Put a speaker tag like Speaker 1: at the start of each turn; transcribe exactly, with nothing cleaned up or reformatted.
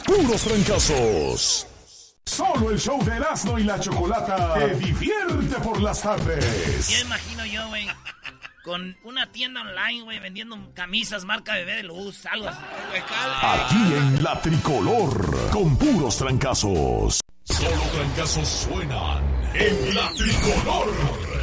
Speaker 1: puros trancazos. Solo el show de Erasmo y la Chocolata te divierte por las tardes.
Speaker 2: Ya imagino yo, güey, con una tienda online, güey, vendiendo camisas marca Bebé de Luz, algo así.
Speaker 1: Aquí en La Tricolor, con puros trancazos. Solo trancazos suenan en La Tricolor.